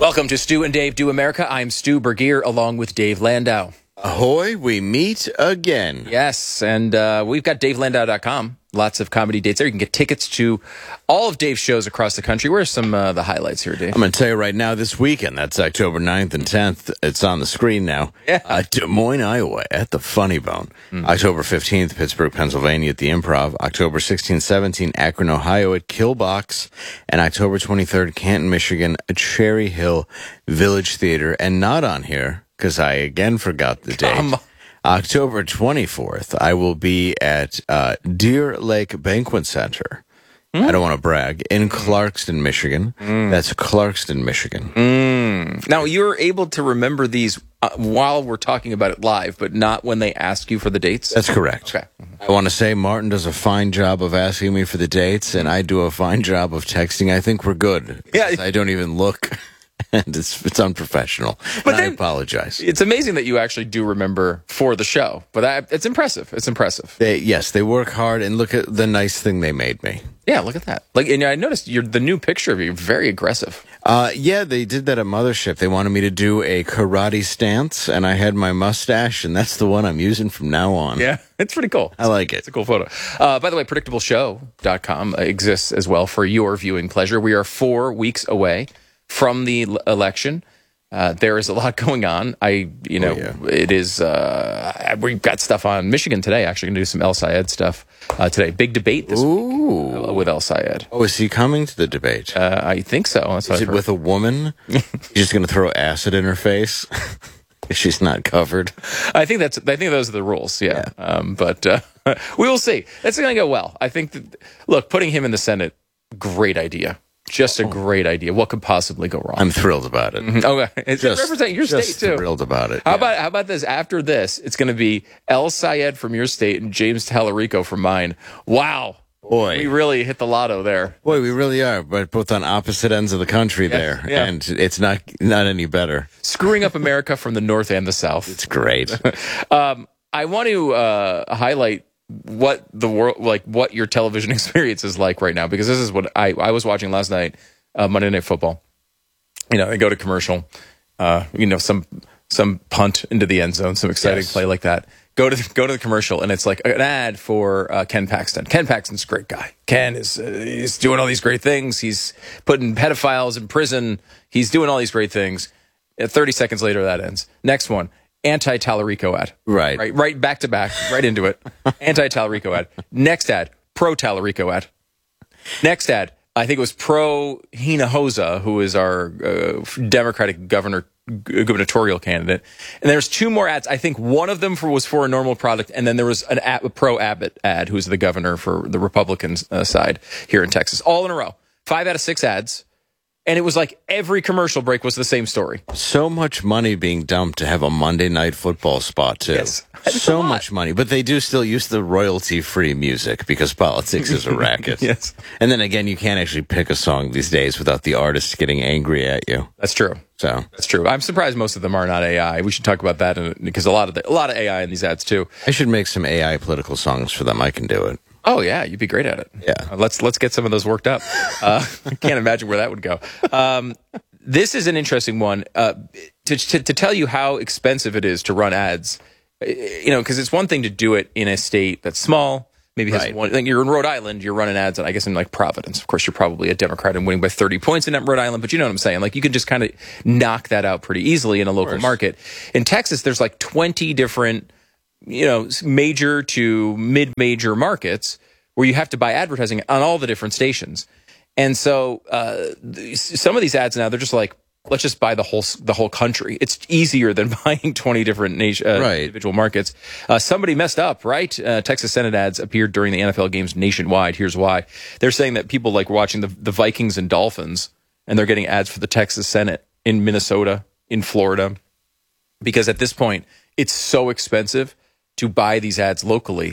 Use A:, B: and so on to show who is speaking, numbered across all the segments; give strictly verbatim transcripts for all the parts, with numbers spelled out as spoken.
A: Welcome to Stu and Dave Do America. I'm Stu Bergier along with Dave Landau.
B: Ahoy, we meet again.
A: Yes, and uh, we've got dave landau dot com. Lots of comedy dates there. You can get tickets to all of Dave's shows across the country. Where are some uh, the highlights here, Dave?
B: I'm going to tell you right now, this weekend, that's October ninth and tenth. It's on the screen now.
A: Yeah.
B: Uh, Des Moines, Iowa, at the Funny Bone. Mm. October fifteenth, Pittsburgh, Pennsylvania, at the Improv. October sixteenth, seventeenth, Akron, Ohio, at Killbox. And October twenty-third, Canton, Michigan, at Cherry Hill Village Theater. And not on here, because I again forgot the date.
A: Come on.
B: October twenty-fourth, I will be at uh, Deer Lake Banquet Center. Mm. I don't want to brag. In Clarkston, Michigan. Mm. That's Clarkston, Michigan.
A: Mm. Now, you're able to remember these uh, while we're talking about it live, but not when they ask you for the dates?
B: That's correct.
A: Okay.
B: I want to say Martin does a fine job of asking me for the dates, and I do a fine job of texting. I think we're good.
A: Yeah.
B: I don't even look. And it's it's unprofessional.
A: But
B: and
A: then,
B: I apologize.
A: It's amazing that you actually do remember for the show. But I, it's impressive. It's impressive.
B: They, yes, they work hard, and look at the nice thing they made me.
A: Yeah, look at that. Like, and I noticed you're the new picture of you. Very aggressive.
B: Uh, yeah, they did that at Mothership. They wanted me to do a karate stance, and I had my mustache, and that's the one I'm using from now on.
A: Yeah, it's pretty cool.
B: I like it.
A: It's a cool photo. Uh, by the way, predictable show dot com exists as well for your viewing pleasure. We are four weeks away from the l- election. Uh, there is a lot going on. I, you know,
B: oh, yeah.
A: it is, uh, we've got stuff on Michigan today. Actually going to do some El Sayed stuff uh, today. Big debate this
B: Ooh.
A: week uh, with El Sayed.
B: Oh, is he coming to the debate?
A: Uh, I think so. That's what
B: is
A: I've
B: it
A: heard.
B: with a woman? He's just going to throw acid in her face? She's not covered.
A: I think that's. I think those are the rules. Yeah. yeah. Um, but uh, we will see. That's going to go well. I think that, look, putting him in the Senate, great idea. Just a great idea. What could possibly go wrong?
B: I'm thrilled about it.
A: Mm-hmm. Okay, it's
B: just,
A: representing your
B: just
A: state too.
B: Thrilled about it.
A: How
B: yeah.
A: about how about this? After this, it's going to be El Sayed from your state and James Tallarico from mine. Wow,
B: boy,
A: we really hit the lotto there.
B: Boy, we really are, but both on opposite ends of the country
A: yeah,
B: there,
A: yeah.
B: and it's not not any better.
A: Screwing up America from the north and the south.
B: It's great.
A: um, I want to uh, highlight what the world, like what your television experience is like right now, because this is what I I was watching last night. Uh, Monday Night Football. You know, they go to commercial. Uh, you know, some some punt into the end zone, some exciting
B: yes.
A: play like that. Go to the, go to the commercial, and it's like an ad for uh, Ken Paxton. Ken Paxton's a great guy. Ken is uh, he's doing all these great things. He's putting pedophiles in prison. He's doing all these great things. Uh, Thirty seconds later, that ends. Next one, anti-Tallarico ad.
B: Right,
A: right, right, back to back, right into it. Anti-Tallarico ad. Next ad, pro-Tallarico ad. Next ad. I think it was pro Hinojosa, who is our uh, Democratic governor gubernatorial candidate. And there's two more ads. I think one of them for, was for a normal product, and then there was an a, a pro Abbott ad, who's the governor for the Republican uh, side here in Texas. All in a row. Five out of six ads. And it was like every commercial break was the same story.
B: So much money being dumped to have a Monday Night Football spot, too.
A: Yes.
B: So much money. But they do still use the royalty-free music because politics is a racket.
A: Yes.
B: And then again, you can't actually pick a song these days without the artist getting angry at you.
A: That's true.
B: So
A: That's true. I'm surprised most of them are not A I. We should talk about that in, because a lot of the, a lot of A I in these ads, too.
B: I should make some A I political songs for them. I can do it.
A: Oh yeah, you'd be great at it.
B: Yeah,
A: uh, let's let's get some of those worked up. Uh, I can't imagine where that would go. Um, this is an interesting one uh, to, to to tell you how expensive it is to run ads. You know, because it's one thing to do it in a state that's small. Maybe has
B: right.
A: one. Like you're in Rhode Island, you're running ads, and I guess in like Providence. Of course, you're probably a Democrat and winning by thirty points in Rhode Island. But you know what I'm saying? Like you can just kind of knock that out pretty easily in a local market. In Texas, there's like twenty different, you know, major to mid-major markets where you have to buy advertising on all the different stations. And so uh, some of these ads now, they're just like, let's just buy the whole the whole country. It's easier than buying twenty different nation, uh,
B: right.
A: individual markets. Uh, somebody messed up, right? Uh, Texas Senate ads appeared during the N F L games nationwide. Here's why. They're saying that people like watching the, the Vikings and Dolphins, and they're getting ads for the Texas Senate in Minnesota, in Florida, because at this point, it's so expensive to buy these ads locally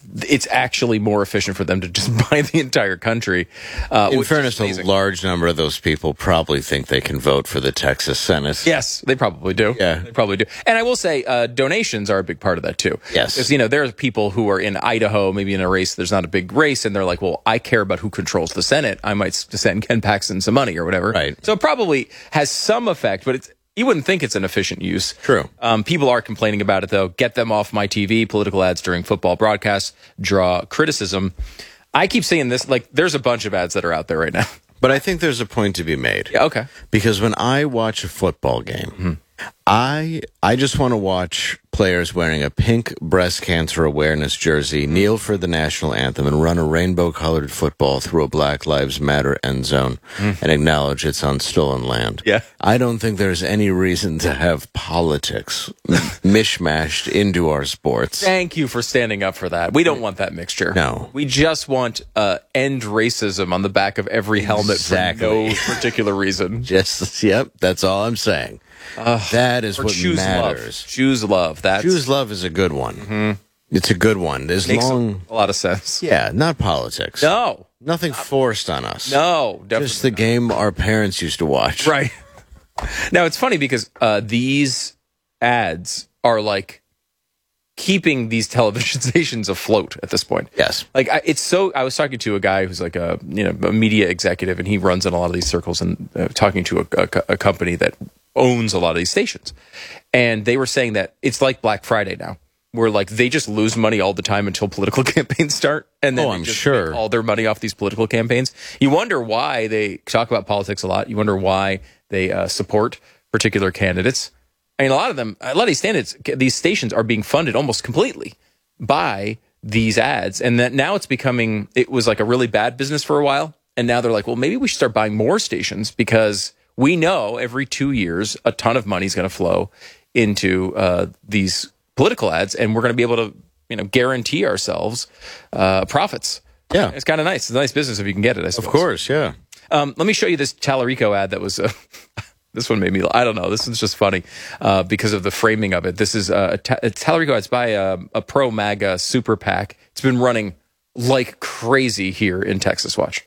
A: it's actually more efficient for them to just buy the entire country. Uh,
B: In
A: which
B: fairness,
A: is
B: a
A: amazing.
B: large number of those people probably think they can vote for the Texas Senate.
A: Yes, they probably do.
B: Yeah.
A: They probably do. And I will say, uh, donations are a big part of that too.
B: Yes.
A: Because, you know, there are people who are in Idaho, maybe in a race, there's not a big race, and they're like, well, I care about who controls the Senate. I might s- send Ken Paxton some money or whatever.
B: Right.
A: So it probably has some effect, but it's, you wouldn't think it's an efficient use.
B: True.
A: Um, people are complaining about it, though. Get them off my T V. Political ads during football broadcasts draw criticism. I keep saying this, like, there's a bunch of ads that are out there right now.
B: But I think there's a point to be made.
A: Yeah, okay.
B: Because when I watch a football game,
A: Mm-hmm.
B: I I just want to watch players wearing a pink breast cancer awareness jersey
A: Mm-hmm.
B: kneel for the national anthem and run a rainbow-colored football through a Black Lives Matter end zone and acknowledge it's on stolen land.
A: Mm. Yeah.
B: I don't think there's any reason to have politics mishmashed into our sports.
A: Thank you for standing up for that. We don't want that mixture.
B: No.
A: We just want uh, end racism on the back of every helmet
B: Exactly.
A: for no particular reason.
B: Just yep, that's all I'm saying. that is
A: Or
B: what
A: choose
B: matters.
A: love. Choose love. That's
B: Choose love is a good one. It's a good one. As
A: makes
B: long,
A: a lot of sense.
B: yeah, not politics.
A: No.
B: Nothing forced on us.
A: No. Definitely.
B: Just the game our parents used to watch.
A: Right. Now, it's funny because uh, these ads are like keeping these television stations afloat at this point.
B: Yes.
A: Like I, it's so. I was talking to a guy who's like a you know a media executive, and he runs in a lot of these circles, and uh, talking to a, a, a company that owns a lot of these stations, and they were saying that it's like Black Friday now, where like they just lose money all the time until political campaigns start, and then
B: Oh,
A: they
B: I'm
A: just
B: sure.
A: make all their money off these political campaigns. You wonder why they talk about politics a lot. You wonder why they uh, support particular candidates. I mean, a lot of them, a lot of these standards, these stations are being funded almost completely by these ads, and that now it's becoming. It was like a really bad business for a while, and now they're like, well, maybe we should start buying more stations because we know every two years a ton of money is going to flow into uh, these political ads, and we're going to be able to, you know, guarantee ourselves uh, profits.
B: Yeah.
A: It's kind of nice. It's a nice business if you can get it. I
B: Of
A: suppose.
B: course, yeah.
A: Um, let me show you this Talarico ad that was. Uh, this one made me. I don't know. This one's just funny uh, because of the framing of it. This is uh, a, ta- a Talarico ad. It's by a, a pro MAGA super PAC. It's been running like crazy here in Texas. Watch.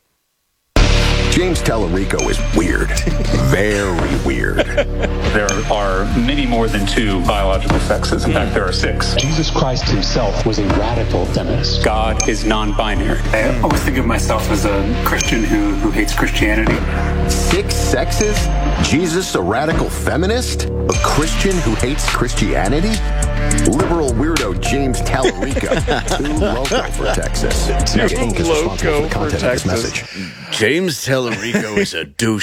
C: James Talarico is weird. Very weird.
D: There are many more than two biological sexes. In fact, there are six.
E: Jesus Christ himself was a radical feminist.
D: God is non-binary. I always think of myself as a Christian who, who hates Christianity.
C: Six sexes? Jesus, a radical feminist? A Christian who hates Christianity? Liberal weirdo James Talarico. Too loco for Texas.
A: Too
C: Nick Inc is responsible
A: loco
C: for the content
A: for
C: of this
A: Texas.
C: message.
B: James Talarico is a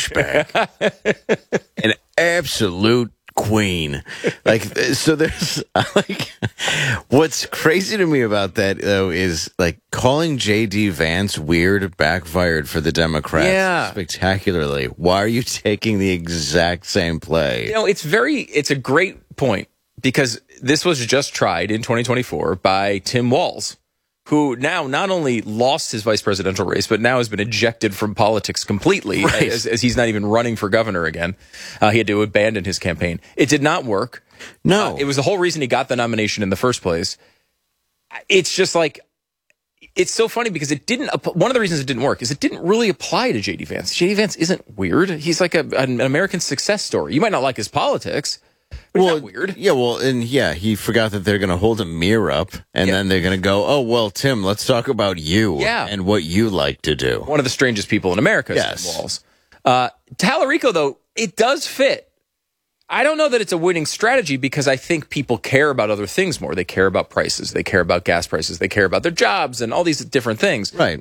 B: douchebag. An absolute queen. Like, so there's, like, what's crazy to me about that, though, is, like, calling J D Vance weird backfired for the Democrats
A: Yeah.
B: spectacularly. Why are you taking the exact same play?
A: You know, it's very, it's a great point because this was just tried in twenty twenty-four by Tim Walz, who now not only lost his vice presidential race, but now has been ejected from politics completely,
B: Right.
A: as, as he's not even running for governor again. Uh, he had to abandon his campaign. It did not work.
B: No.
A: Uh, it was the whole reason he got the nomination in the first place. It's just like, it's so funny because it didn't, app- one of the reasons it didn't work is it didn't really apply to J D Vance. J D Vance isn't weird. He's like a, an American success story. You might not like his politics, but
B: well,
A: it's not weird.
B: Yeah, well, and yeah, he forgot that they're going to hold a mirror up, and
A: Yeah.
B: then they're going to go, "Oh, well, Tim, let's talk about you
A: Yeah.
B: and what you like to do."
A: One of the strangest people in America,
B: Yes.
A: Tim Walz. Uh, Talarico, though, it does fit. I don't know that it's a winning strategy because I think people care about other things more. They care about prices. They care about gas prices. They care about their jobs and all these different things.
B: Right.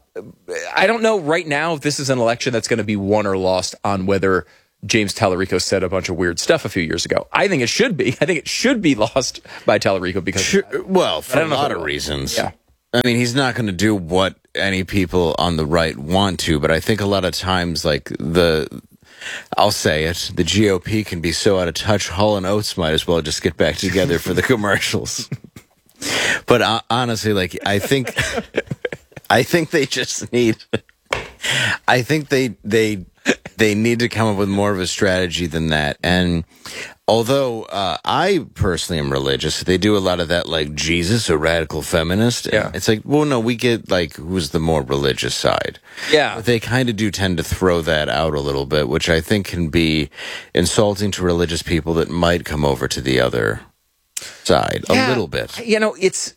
A: I don't know right now if this is an election that's going to be won or lost on whether James Talarico said a bunch of weird stuff a few years ago. I think it should be. I think it should be lost by Talarico because
B: Sure, well, for
A: I
B: a
A: don't know if
B: lot
A: it
B: of
A: will.
B: reasons.
A: Yeah.
B: I mean, he's not going to do what any people on the right want to, but I think a lot of times, like, the, I'll say it, the G O P can be so out of touch, Hall and Oates might as well just get back together for the commercials. But uh, honestly, like, I think, I think they just need, I think they, they, They need to come up with more of a strategy than that. And although uh, I personally am religious, they do a lot of that, like, Jesus, a radical feminist.
A: Yeah.
B: It's like, well, no, we get, like, who's the more religious side.
A: Yeah.
B: But they kind of do tend to throw that out a little bit, which I think can be insulting to religious people that might come over to the other side
A: Yeah.
B: a little bit.
A: You know, it's...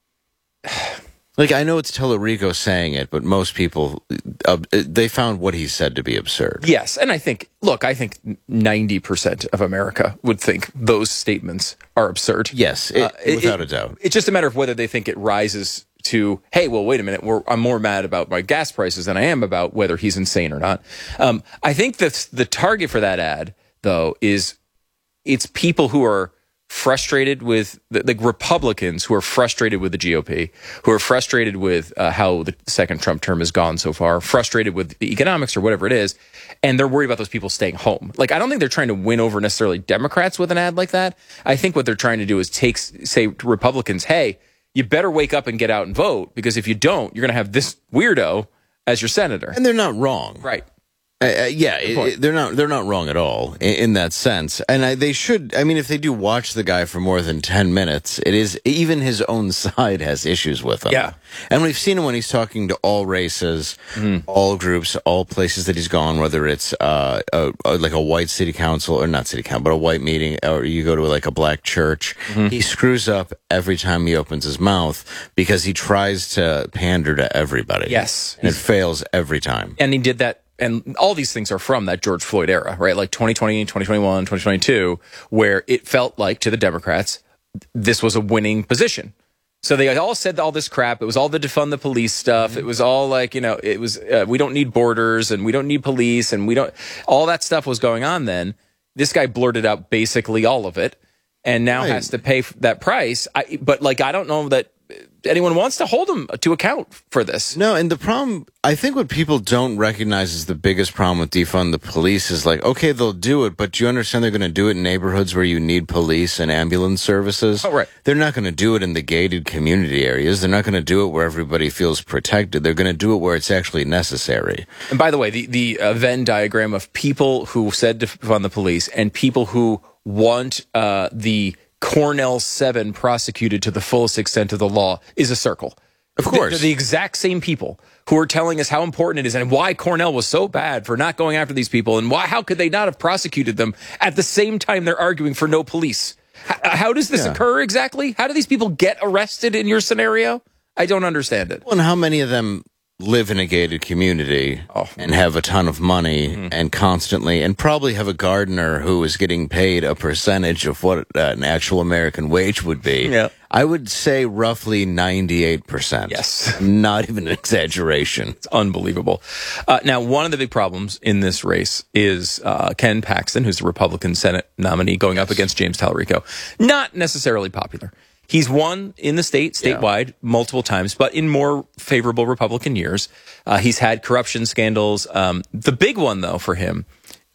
B: Like, I know it's Tellerico saying it, but most people, uh, they found what he said to be absurd.
A: Yes, and I think, look, I think ninety percent of America would think those statements are absurd.
B: Yes, it,
A: Uh, it-
B: without
A: it-
B: a doubt.
A: It's just a matter of whether they think it rises to, hey, well, wait a minute, we're, I'm more mad about my gas prices than I am about whether he's insane or not. Um, I think that the target for that ad, though, is it's people who are frustrated with, like Republicans who are frustrated with the G O P, who are frustrated with uh, how the second Trump term has gone so far, frustrated with the economics or whatever it is, and they're worried about those people staying home. Like, I don't think they're trying to win over necessarily Democrats with an ad like that. I think what they're trying to do is take, say to Republicans, hey, you better wake up and get out and vote, because if you don't, you're going to have this weirdo as your senator.
B: And they're not wrong.
A: Right.
B: Uh, uh, yeah, it, it- they're not. They're not wrong at all in, in that sense. And I, they should. I mean, if they do watch the guy for more than ten minutes, it is even his own side has issues with him.
A: Yeah.
B: And we've seen him when he's talking to all races, all groups, all places that he's gone. Whether it's uh, a, a, like a white city council or not city council, but a white meeting, or you go to like a black church, he screws up every time he opens his mouth because he tries to pander to everybody.
A: Yes.
B: and it fails every time.
A: And he did that. And all these things are from that George Floyd era, right? Like twenty twenty, twenty twenty-one, twenty twenty-two, where it felt like to the Democrats, this was a winning position. So they all said all this crap. It was all the defund the police stuff. It was all like, you know, it was, uh, we don't need borders and we don't need police and we don't, all that stuff was going on then. This guy blurted out basically all of it and now
B: Right.
A: has to pay f- that price. I, but like, I don't know that anyone wants to hold him to account for this.
B: No, and the problem, I think what people don't recognize is the biggest problem with defund the police is like, okay, they'll do it, but do you understand they're going to do it in neighborhoods where you need police and ambulance services?
A: Oh, right.
B: They're not going to do it in the gated community areas. They're not going to do it where everybody feels protected. They're going to do it where it's actually necessary.
A: And by the way, the, the uh, Venn diagram of people who said to fund the police and people who want uh, the Cornell seven prosecuted to the fullest extent of the law is a circle.
B: Of course.
A: They're the exact same people who are telling us how important it is and why Cornell was so bad for not going after these people and why how could they not have prosecuted them at the same time they're arguing for no police. H- how does this
B: Yeah.
A: occur exactly? How do these people get arrested in your scenario? I don't understand it.
B: Well, and how many of them live in a gated community
A: Oh.
B: and have a ton of money
A: Mm-hmm.
B: and constantly and probably have a gardener who is getting paid a percentage of what uh, an actual American wage would be.
A: Yeah.
B: I would say roughly ninety-eight percent.
A: Yes.
B: Not even an exaggeration.
A: It's unbelievable. Uh, now, one of the big problems in this race is uh, Ken Paxton, who's the Republican Senate nominee, going up against James Tallarico. Not necessarily popular. He's won in the state, statewide, multiple times, but in more favorable Republican years. Uh, he's had corruption scandals. Um, the big one, though, for him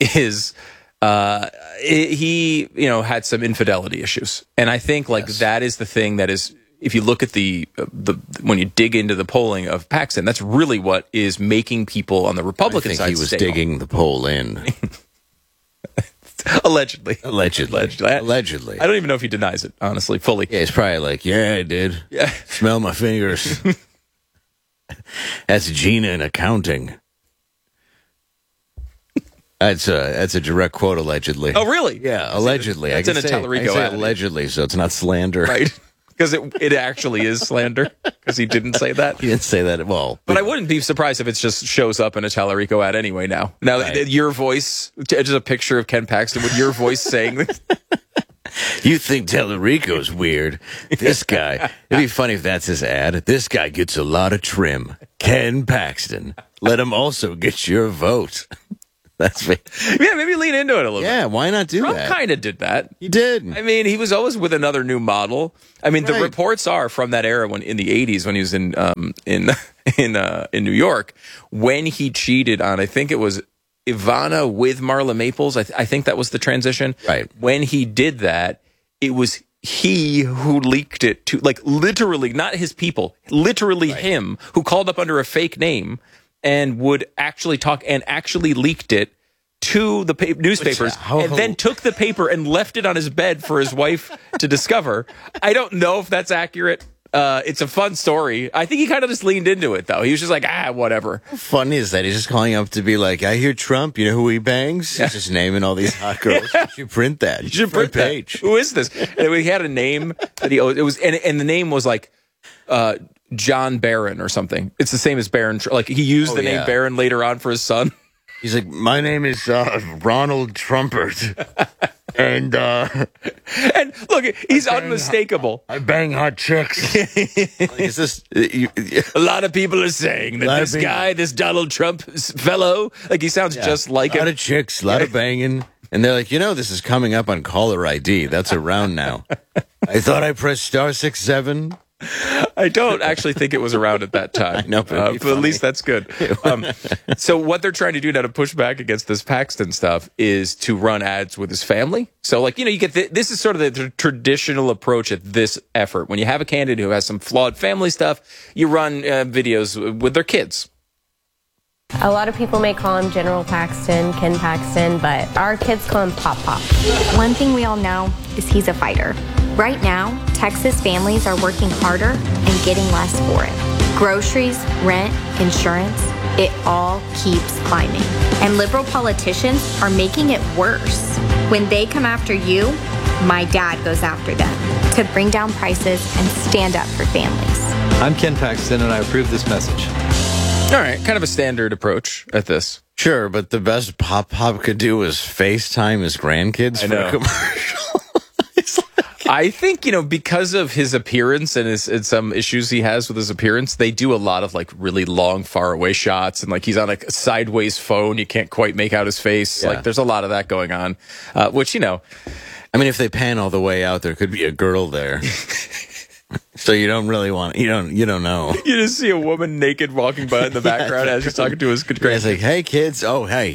A: is uh, he, you know, had some infidelity issues. And I think, like, that is the thing that is, if you look at the, uh, the when you dig into the polling of Paxton, that's really what is making people on the
B: I
A: Republican
B: think
A: side
B: he was
A: stay
B: digging the poll in.
A: home. Allegedly.
B: Allegedly.
A: Allegedly. I-
B: Allegedly.
A: I don't even know if he denies it, honestly, fully.
B: Yeah, he's probably like, yeah, I did.
A: Yeah.
B: Smell my fingers. That's Gina in accounting. That's a that's a direct quote, allegedly.
A: Oh, really?
B: Yeah, allegedly.
A: That's
B: I can
A: in a
B: say,
A: Tallarico
B: I can say
A: ad.
B: allegedly, so it's not slander.
A: Right. Because it, it actually is slander, because he didn't say that.
B: He didn't say that. Well,
A: But I wouldn't be surprised if it just shows up in a Tallarico ad anyway now. Now,
B: Right.
A: your voice, just a picture of Ken Paxton with your voice saying this.
B: you think Tellerico's weird. This guy. It'd be funny if that's his ad. This guy gets a lot of trim. Ken Paxton. Let him also get your vote. That's me.
A: Yeah, maybe lean into it a little
B: Yeah, why not do
A: bit. Trump
B: that?
A: kind of did that.
B: He did.
A: I mean, he was always with another new model. I mean,
B: Right.
A: the reports are from that era when in the eighties when he was in um, in in uh, in New York when he cheated on, I think it was Ivana with Marla Maples. I, th- I think that was the transition.
B: Right.
A: When he did that, it was he who leaked it to, like, literally, not his people, literally him, who called up under a fake name and would actually talk and actually leaked it to the pa- newspapers
B: how-
A: and then took the paper and left it on his bed for his wife to discover. I don't know if that's accurate. Uh, it's a fun story. I think he kind of just leaned into it, though. He was just like, ah, whatever.
B: How funny is that? He's just calling up to be like, I hear Trump, you know who he bangs? He's just naming all these hot girls. You should print that.
A: You should print
B: Front page.
A: that. Who is this? And he had a name that he owed. It was, and, and the name was like uh, John Barron or something. It's the same as Barron. Like he used
B: Oh,
A: the
B: yeah.
A: name Barron later on for his son.
B: He's like, my name is uh, Ronald Trumpert. And uh,
A: And look, he's unmistakable.
B: I bang hot chicks. Like, is this, you, you,
A: A lot of people are saying that
B: Lot of
A: this
B: people-
A: guy, this Donald Trump fellow, like he sounds just like
B: a lot
A: him.
B: of chicks, a lot of banging. And they're like, you know, this is coming up on caller I D. That's around now. I thought I pressed star six seven.
A: I don't actually think it was around at that time.
B: I know, but it'd
A: uh,
B: be
A: but at
B: funny.
A: least that's good. Um, so what they're trying to do now to push back against this Paxton stuff is to run ads with his family. So, like, you know, you get the, this is sort of the tr- traditional approach at this effort. When you have a candidate who has some flawed family stuff, you run uh, videos with their kids.
F: A lot of people may call him General Paxton, Ken Paxton, but our kids call him Pop Pop.
G: One thing we all know is he's a fighter. Right now, Texas families are working harder and getting less for it. Groceries, rent, insurance, it all keeps climbing. And liberal politicians are making it worse. When they come after you, my dad goes after them to bring down prices and stand up for families.
H: I'm Ken Paxton, and I approve this message.
A: All right, kind of a standard approach at this.
B: Sure, but the best Pop Pop could do is FaceTime his grandkids
A: I
B: for
A: know.
B: a commercial. It's like,
A: I think, you know, because of his appearance and, his, and some issues he has with his appearance, they do a lot of like really long, far away shots. And like he's on a sideways phone. You can't quite make out his face.
B: Yeah.
A: Like there's a lot of that going on, uh, which, you know,
B: I mean, if they pan all the way out, there could be a girl there. So you don't really want, you don't, you don't know.
A: you just see a woman naked walking by in the background as he's talking to his good
B: It's like, hey, kids. Oh, hey,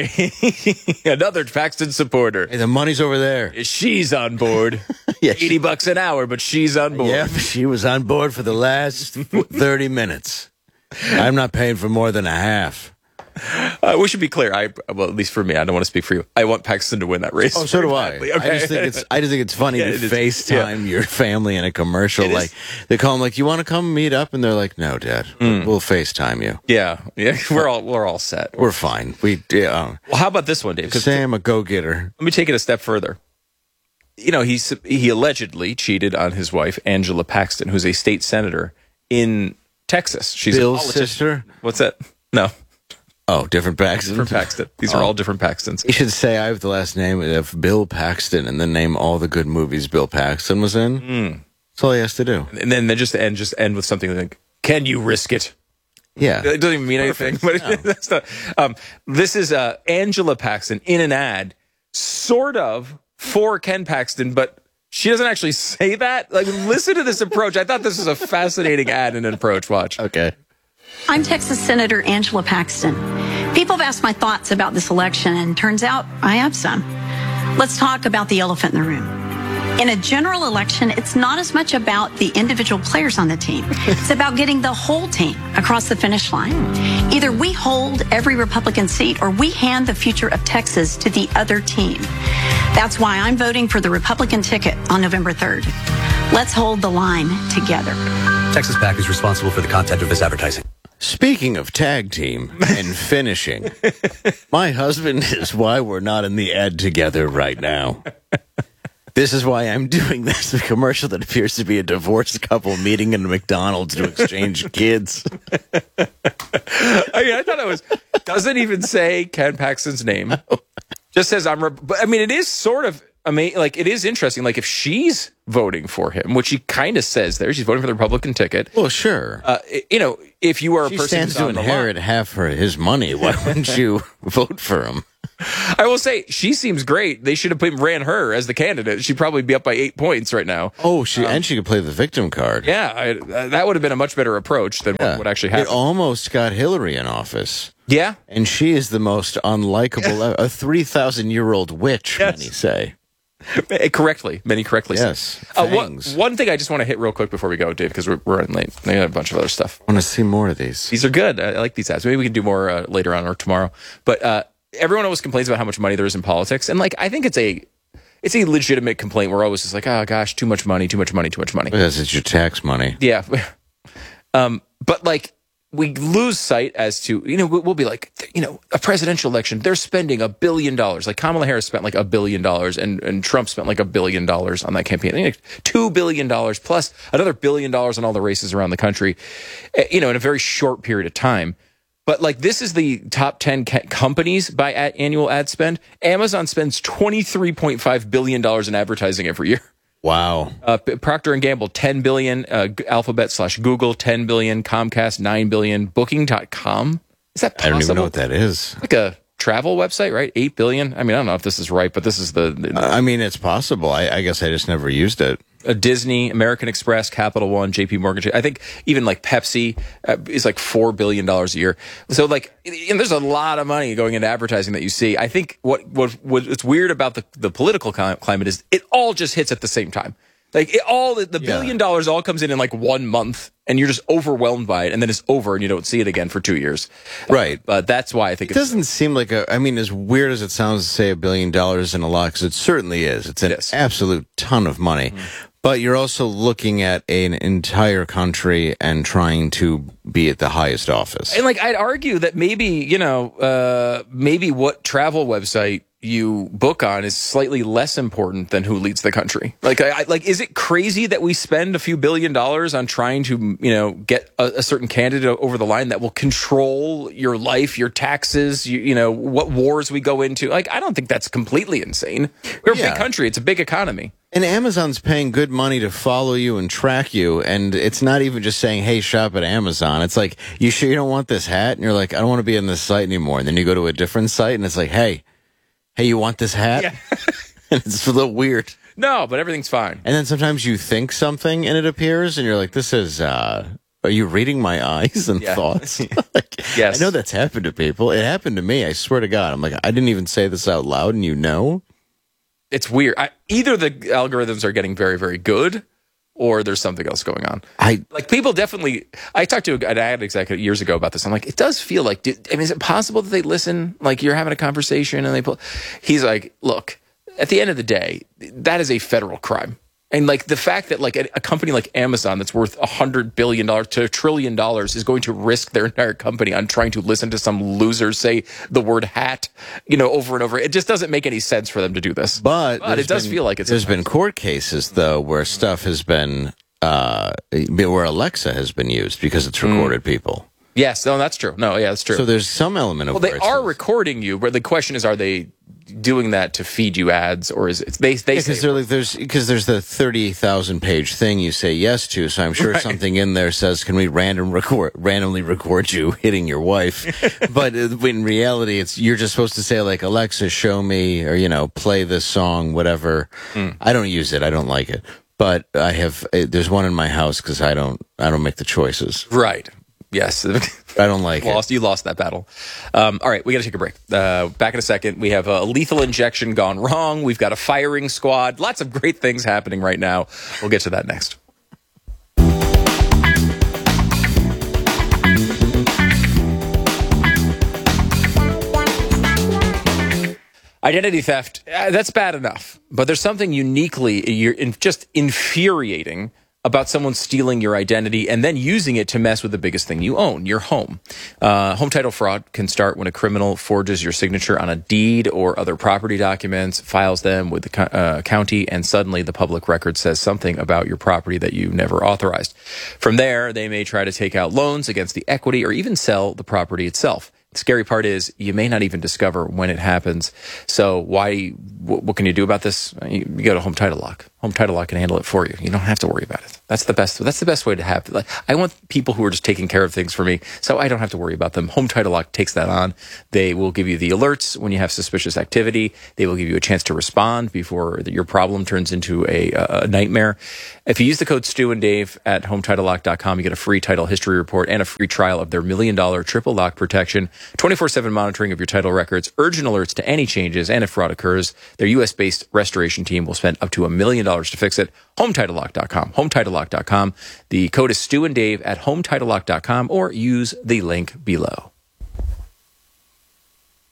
B: hey.
A: Another Paxton supporter.
B: Hey, the money's over there.
A: She's on board.
B: Yeah,
A: eighty bucks an hour, but she's on board.
B: Yep, she was on board for the last thirty minutes. I'm not paying for more than a half.
A: Uh, we should be clear. I, well, at least for me, I don't want to speak for you. I want Paxton to win that race.
B: Oh, so do I.
A: badly.
B: I just think it's I just think it's funny
A: Yeah,
B: to
A: it is.
B: FaceTime your family in a commercial.
A: It is.
B: Like they call them like, you want to come meet up, and they're like, no, Dad, we'll FaceTime you.
A: Yeah, yeah. We're all we're all set.
B: We're fine. We yeah.
A: Well, how about this one, Dave? 'Cause
B: Sam, a go getter.
A: let me take it a step further. You know, he's he allegedly cheated on his wife, Angela Paxton, who's a state senator in Texas. She's
B: Bill's
A: a politician.
B: sister.
A: What's that? No,
B: Oh, different Paxton.
A: different Paxton. These are
B: Oh.
A: all different Paxtons.
B: You should say I have the last name of Bill Paxton, and then name all the good movies Bill Paxton was in.
A: Mm.
B: That's all he has to do.
A: And then they just end just end with something like, "Can you risk it?"
B: Yeah.
A: It doesn't even mean anything. But
B: No.
A: that's not. Um, this is uh, Angela Paxton in an ad, sort of for Ken Paxton, but she doesn't actually say that. Like, listen to this approach. I thought this was a fascinating ad and an approach. Watch.
B: Okay.
I: I'm Texas Senator Angela Paxton. People have asked my thoughts about this election, and turns out I have some. Let's talk about the elephant in the room. In a general election, it's not as much about the individual players on the team. It's about getting the whole team across the finish line. Either we hold every Republican seat or we hand the future of Texas to the other team. That's why I'm voting for the Republican ticket on November third. Let's hold the line together.
J: Texas PAC is responsible for the content of this advertising.
B: Speaking of tag team and finishing, my husband is why we're not in the ad together right now. This is why I'm doing this, a commercial that appears to be a divorced couple meeting in a McDonald's to exchange kids.
A: I mean, I thought it was doesn't even say Ken Paxton's name. Just says I'm. Re- but I mean, it is sort of. I mean, like it is interesting. Like if she's voting for him, which she kind of says there, she's voting for the Republican ticket.
B: Well, sure.
A: Uh, you know, if you are a
B: She
A: person
B: stands
A: who's
B: to
A: on the
B: inherit
A: line,
B: half for his money. Why wouldn't you vote for him?
A: I will say she seems great. They should have put, ran her as the candidate. She'd probably be up by eight points right now.
B: Oh, she and she could play the victim card.
A: Yeah, I, uh, that would have been a much better approach than
B: Yeah.
A: what would actually
B: It
A: happen.
B: almost got Hillary in office.
A: Yeah,
B: And she is the most unlikable, a three thousand year old witch,
A: Yes.
B: many say.
A: correctly. Many correctly said.
B: Yes.
A: Uh, one,
B: Fangs.
A: one thing I just want to hit real quick before we go, Dave, because we're, we're running late. I got a bunch of other stuff.
B: I want to see more of these.
A: These are good. I, I like these ads. Maybe we can do more uh, later on or tomorrow. But uh, everyone always complains about how much money there is in politics, and like I think it's a it's a legitimate complaint. We're always just like, oh gosh, too much money, too much money, too much money.
B: Because it's your tax money.
A: Yeah, um, but like. We lose sight as to, you know, we'll be like, you know, a presidential election, they're spending a billion dollars. Like Kamala Harris spent like a billion dollars and, and Trump spent like a billion dollars on that campaign. You know, Two billion dollars plus another billion dollars on all the races around the country, you know, in a very short period of time. But like this is the top ten ca- companies by ad- annual ad spend. Amazon spends twenty-three point five billion dollars in advertising every year.
B: Wow.
A: Uh, Procter and Gamble, ten billion dollars. Uh, Alphabet slash Google, ten billion dollars. Comcast, nine billion dollars. Booking dot com. Is that possible?
B: I don't even know what that is.
A: Like a travel website, right? eight billion dollars. I mean, I don't know if this is right, but this is the... the
B: I mean, it's possible. I, I guess I just never used it.
A: Uh, Disney, American Express, Capital One, J P Morgan. I think even like Pepsi uh, is like four billion dollars a year. So like, you know, there's a lot of money going into advertising that you see. I think what, what, what's weird about the, the political climate is it all just hits at the same time. Like it all, the billion
B: yeah.
A: dollars all comes in in like one month and you're just overwhelmed by it and then it's over and you don't see it again for two years.
B: Right.
A: Uh, but that's why I think
B: it
A: it's,
B: doesn't seem like a, I mean, as weird as it sounds to say a billion dollars isn't a lot, because it certainly is. It's an
A: it is.
B: absolute ton of money. Mm-hmm. But you're also looking at an entire country and trying to be at the highest office.
A: And like, I'd argue that maybe, you know, uh, maybe what travel website you book on is slightly less important than who leads the country. Like, I, I, like, is it crazy that we spend a few billion dollars on trying to, you know, get a, a certain candidate over the line that will control your life, your taxes, you, you know, what wars we go into? Like, I don't think that's completely insane. We're a
B: Yeah.
A: big country. It's a big economy.
B: And Amazon's paying good money to follow you and track you, and it's not even just saying, hey, shop at Amazon. It's like, you sure you don't want this hat? And you're like, I don't want to be on this site anymore. And then you go to a different site, and it's like, hey, hey, you want this hat?
A: Yeah.
B: And it's a little weird.
A: No, but everything's fine.
B: And then sometimes you think something, and it appears, and you're like, this is, uh, are you reading my eyes and
A: Yeah.
B: thoughts? Like,
A: Yes.
B: I know that's happened to people. It happened to me, I swear to God. I'm like, I didn't even say this out loud, and you know?
A: It's weird. I, either the algorithms are getting very, very good, or there's something else going on.
B: I
A: Like people definitely. I talked to an ad executive years ago about this. I'm like, it does feel like. Do, I mean, is it possible that they listen? Like you're having a conversation and they pull. He's like, look. At the end of the day, that is a federal crime. And like the fact that like a, a company like Amazon that's worth a hundred billion dollars to a trillion dollars is going to risk their entire company on trying to listen to some losers say the word hat, you know, over and over. It just doesn't make any sense for them to do this.
B: But,
A: But it does
B: been-
A: feel like it's
B: There's
A: a-
B: been court cases, though, where stuff has been, uh, where Alexa has been used because it's recorded people.
A: Yes, no, that's true. No, yeah, that's true.
B: So there's some element of
A: well, they
B: where it's-
A: are recording you, but the question is, are they doing that to feed you ads, or is it they they
B: Yeah,
A: say
B: because like, there's because there's the thirty thousand page thing you say yes to. So I'm sure
A: Right.
B: something in there says, "Can we random record randomly record you hitting your wife?" But uh, in reality, it's you're just supposed to say like, "Alexa, show me," or you know, "Play this song," whatever.
A: Mm.
B: I don't use it. I don't like it. But I have. Uh, there's one in my house because I don't. I don't make the choices.
A: right. Yes.
B: I don't like
A: lost
B: it.
A: you lost that battle. Um, all right, we got to take a break. Uh, back in a second. We have a lethal injection gone wrong. We've got a firing squad. Lots of great things happening right now. We'll get to that next. Identity theft, uh, that's bad enough. But there's something uniquely you're in, just infuriating about someone stealing your identity and then using it to mess with the biggest thing you own, your home. Uh, home title fraud can start when a criminal forges your signature on a deed or other property documents, files them with the co- uh, county, and suddenly the public record says something about your property that you never authorized. From there, they may try to take out loans against the equity or even sell the property itself. The scary part is you may not even discover when it happens. So why? What, what can you do about this? You, you go to Home Title Lock. Home Title Lock can handle it for you. You don't have to worry about it. That's the best. That's the best way to have. Like, I want people who are just taking care of things for me, so I don't have to worry about them. Home Title Lock takes that on. They will give you the alerts when you have suspicious activity. They will give you a chance to respond before your problem turns into a, a nightmare. If you use the code Stu and Dave at home title lock dot com, you get a free title history report and a free trial of their million dollar triple lock protection, twenty-four seven monitoring of your title records, urgent alerts to any changes, and if fraud occurs, their U S based restoration team will spend up to a million dollars to fix it. home title lock dot com. home title lock dot com. The code is Stu and Dave at home title lock dot com or use the link below.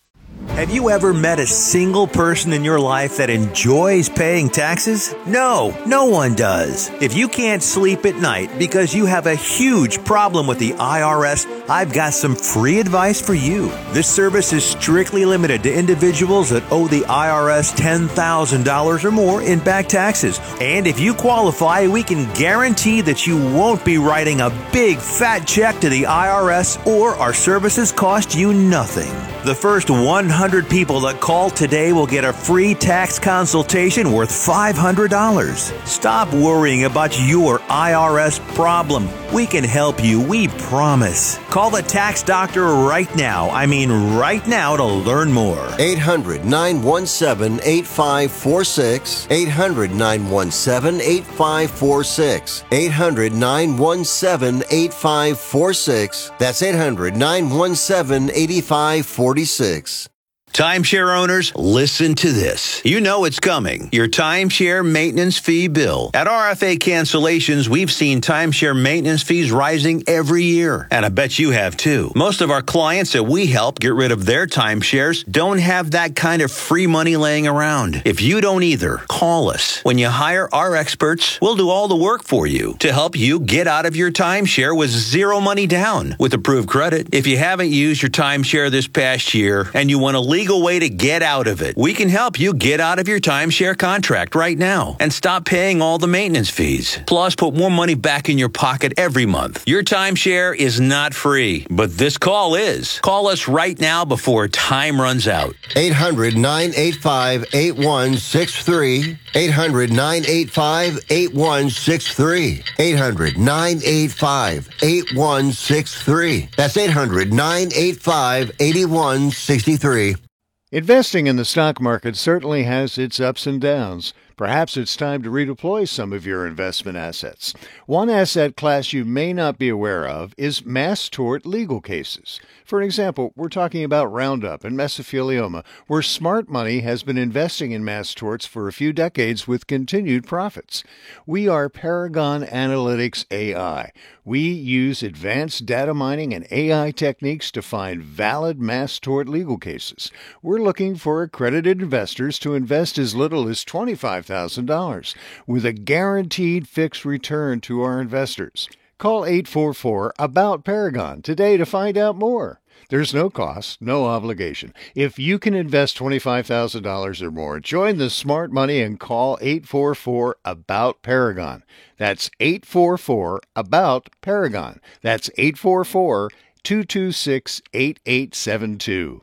K: Have you ever met a single person in your life that enjoys paying taxes? No, no one does. If you can't sleep at night because you have a huge problem with the I R S, I've got some free advice for you. This service is strictly limited to individuals that owe the I R S ten thousand dollars or more in back taxes. And if you qualify, we can guarantee that you won't be writing a big fat check to the I R S, or our services cost you nothing. The first one hundred people that call today will get a free tax consultation worth five hundred dollars. Stop worrying about your I R S problem. We can help you, we promise. Call the tax doctor right now. I mean right now to learn more.
L: eight hundred, nine one seven, eight five four six. eight hundred, nine one seven, eight five four six. eight hundred, nine one seven, eight five four six. That's eight hundred, nine one seven, eight five four six.
M: Timeshare owners, listen to this. You know it's coming. Your timeshare maintenance fee bill. At R F A Cancellations, we've seen timeshare maintenance fees rising every year. And I bet you have too. Most of our clients that we help get rid of their timeshares don't have that kind of free money laying around. If you don't either, call us. When you hire our experts, we'll do all the work for you to help you get out of your timeshare with zero money down with approved credit. If you haven't used your timeshare this past year and you want to leave legal way to get out of it. We can help you get out of your timeshare contract right now and stop paying all the maintenance fees. Plus, put more money back in your pocket every month. Your timeshare is not free, but this call is. Call us right now before time runs out.
L: eight hundred, nine eight five, eight one six three. eight hundred, nine eight five, eight one six three. eight hundred, nine eight five, eight one six three. That's eight hundred, nine eight five, eight one six three.
N: Investing in the stock market certainly has its ups and downs. Perhaps it's time to redeploy some of your investment assets. One asset class you may not be aware of is mass tort legal cases. For example, we're talking about Roundup and mesothelioma, where smart money has been investing in mass torts for a few decades with continued profits. We are Paragon Analytics A I. We use advanced data mining and A I techniques to find valid mass tort legal cases. We're looking for accredited investors to invest as little as twenty-five thousand dollars with a guaranteed fixed return to our investors. Call eight four four, A B O U T, Paragon today to find out more. There's no cost, no obligation. If you can invest twenty-five thousand dollars or more, join the smart money and call eight four four, A B O U T, Paragon. That's eight four four, A B O U T, Paragon. That's eight four four, two two six, eight eight seven two.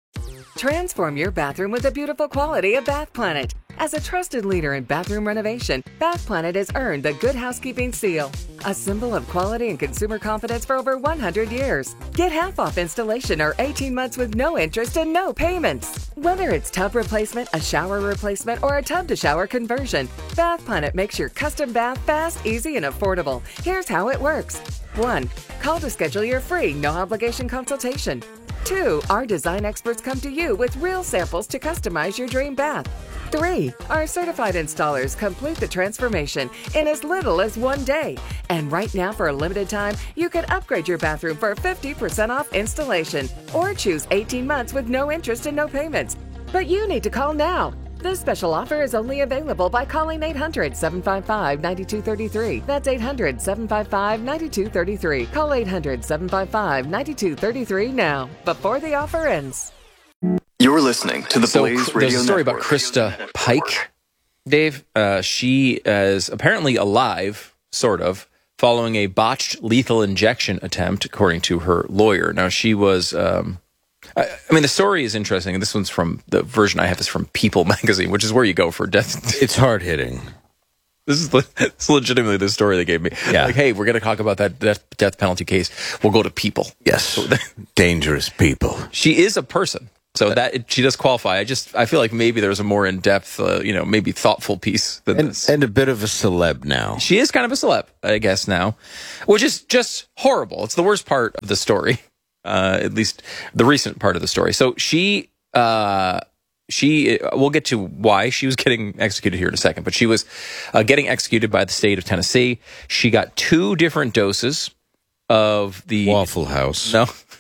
O: Transform your bathroom with the beautiful quality of Bath Planet. As a trusted leader in bathroom renovation, Bath Planet has earned the Good Housekeeping seal, a symbol of quality and consumer confidence for over one hundred years. Get half off installation or eighteen months with no interest and no payments. Whether it's tub replacement, a shower replacement, or a tub-to-shower conversion, Bath Planet makes your custom bath fast, easy, and affordable. Here's how it works. one. Call to schedule your free, no-obligation consultation. two. Our design experts come to you with real samples to customize your dream bath. three. Our certified installers complete the transformation in as little as one day. And right now, for a limited time, you can upgrade your bathroom for fifty percent off installation or choose eighteen months with no interest and no payments. But you need to call now. This special offer is only available by calling eight hundred, seven five five, nine two three three. That's eight hundred, seven five five, nine two three three. Call eight hundred, seven five five, nine two three three now, before the offer ends.
P: You're listening to the
A: so,
P: Blaze Radio
A: There's a story
P: Network.
A: about Krista Pike, Dave. Uh, she is apparently alive, sort of, following a botched lethal injection attempt, according to her lawyer. Now, she was... Um, I, I mean, the story is interesting, and this one's from... The version I have is from People magazine, which is where you go for death.
B: It's hard-hitting.
A: This is, this is legitimately the story they gave me.
B: Yeah.
A: Like, hey, we're going to talk about that death, death penalty case. We'll go to People.
B: Yes.
A: So,
B: dangerous people.
A: She is a person. So that it, she does qualify. I just I feel like maybe there's a more in depth, uh, you know, maybe thoughtful piece than
B: and,
A: this.
B: And a bit of a celeb now.
A: She is kind of a celeb, I guess now, which is just horrible. It's the worst part of the story, uh, at least the recent part of the story. So she, uh, she, we'll get to why she was getting executed here in a second, but she was uh, getting executed by the state of Tennessee. She got two different doses of the
B: Waffle House.
A: No.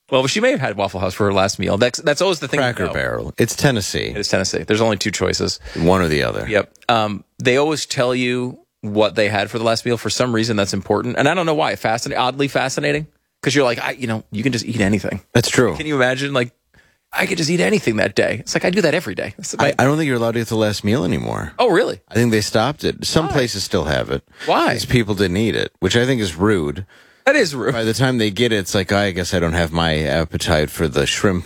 A: Well, she may have had Waffle House for her last meal. That's that's always the thing.
B: Cracker Barrel. It's Tennessee.
A: It is Tennessee. There's only two choices.
B: One or the other.
A: Yep. Um, they always tell you what they had for the last meal. For some reason, that's important, and I don't know why. Fascinating, oddly fascinating, because you're like, I, you know, you can just eat anything.
B: That's true.
A: Can you imagine? Like, I could just eat anything that day. It's like I do that every day.
B: I, I don't think you're allowed to get the last meal anymore.
A: Oh, really?
B: I think they stopped it. Some
A: Why?
B: places still have it.
A: Why?
B: Because people didn't eat it, which I think is rude.
A: That is rude.
B: By the time they get it, it's like, I guess I don't have my appetite for the shrimp